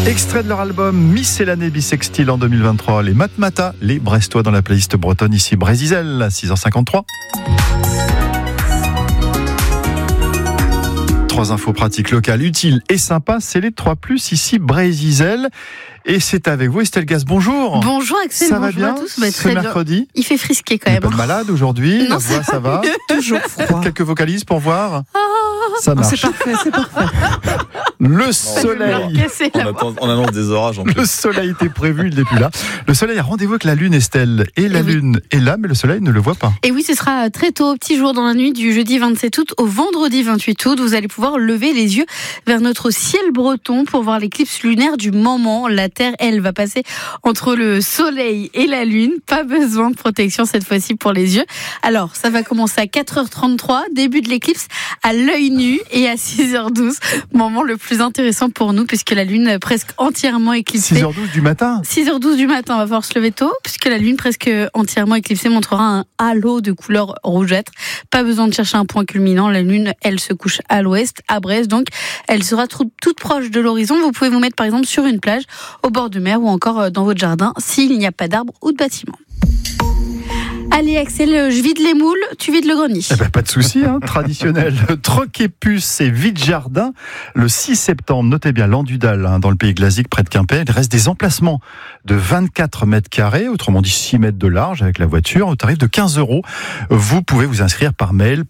Extrait de leur album Miscellanée Bisextile en 2023. Les Matmata, les Brestois dans la playlist bretonne ici Brézizel à 6h53. 3 infos pratiques locales, utiles et sympas, c'est les 3+, ici Brézizel. Et c'est avec vous Estelle Gaz, bonjour. Bonjour Axel, ça bonjour va bien à tous. ce mercredi? Il fait frisquer quand même. Pas de malade aujourd'hui, la voix ça va? Toujours froid. Quelques vocalises pour voir? Ça marche. C'est parfait. Le soleil. On annonce des orages en plus. Le soleil était prévu, il n'est plus là. Le soleil a rendez-vous avec la lune, Estelle. Et la lune est là, mais le soleil ne le voit pas. Et oui, ce sera très tôt, petit jour dans la nuit du jeudi 27 août au vendredi 28 août. Vous allez pouvoir lever les yeux vers notre ciel breton pour voir l'éclipse lunaire du moment. La Terre, elle, va passer entre le soleil et la lune. Pas besoin de protection cette fois-ci pour les yeux. Alors, ça va commencer à 4h33, début de l'éclipse à l'œil nu, et à 6h12, moment le plus intéressant pour nous puisque la lune presque entièrement éclipsée. 6h12 du matin. 6h12 du matin, on va falloir se lever tôt puisque la lune presque entièrement éclipsée montrera un halo de couleur rougeâtre. Pas besoin de chercher un point culminant, la lune, elle se couche à l'ouest, à Brest, donc elle sera toute proche de l'horizon. Vous pouvez vous mettre par exemple sur une plage, au bord de mer ou encore dans votre jardin s'il n'y a pas d'arbres ou de bâtiments. Allez Axel, je vide les moules, tu vides le grenier. Pas de souci, traditionnel. Troc et puce et vide jardin. Le 6 septembre, notez bien Landudal, dans le Pays Glasique, près de Quimper. Il reste des emplacements de 24 mètres carrés, autrement dit 6 mètres de large avec la voiture, au tarif de 15 €. Vous pouvez vous inscrire par mail,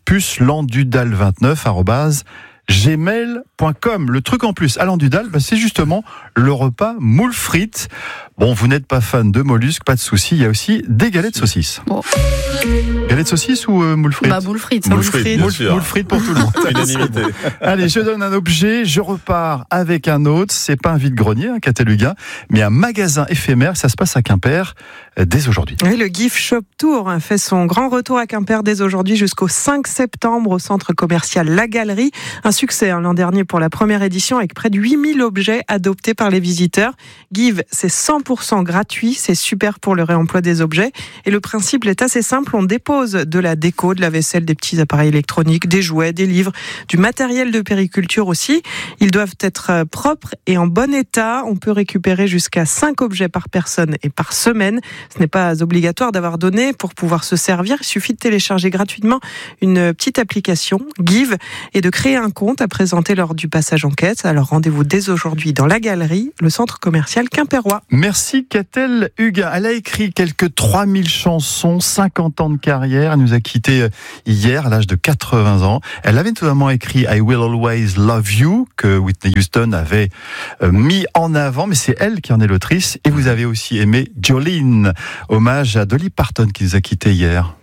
pucelandudal29@gmail.com. Le truc en plus à Landudal, c'est justement le repas moules frites. Bon, vous n'êtes pas fan de mollusques, pas de souci. Il y a aussi des galettes de saucisses. Bon. Galettes de saucisses ou moules frites? Moules frites. Moules frites, bien sûr. Moules frites pour tout le monde. Unanimité. Allez, je donne un objet, je repars avec un autre. C'est pas un vide-grenier, Cataluga, mais un magasin éphémère. Ça se passe à Quimper dès aujourd'hui. Oui, le Gift Shop Tour fait son grand retour à Quimper dès aujourd'hui jusqu'au 5 septembre au centre commercial La Galerie. Un succès l'an dernier pour la première édition avec près de 8000 objets adoptés par les visiteurs. Give, c'est 100% gratuit, c'est super pour le réemploi des objets. Et le principe est assez simple, on dépose de la déco, de la vaisselle, des petits appareils électroniques, des jouets, des livres, du matériel de périculture aussi. Ils doivent être propres et en bon état. On peut récupérer jusqu'à 5 objets par personne et par semaine. Ce n'est pas obligatoire d'avoir donné pour pouvoir se servir. Il suffit de télécharger gratuitement une petite application, Give, et de créer un compte à présenter lors du passage en caisse. Alors rendez-vous dès aujourd'hui dans La Galerie, le centre commercial quimpérois. Merci Catel Huguin. Elle a écrit quelques 3000 chansons, 50 ans de carrière. Elle nous a quittés hier à l'âge de 80 ans. Elle avait notamment écrit I Will Always Love You, que Whitney Houston avait mis en avant, mais c'est elle qui en est l'autrice. Et vous avez aussi aimé Jolene, hommage à Dolly Parton qui nous a quittés hier.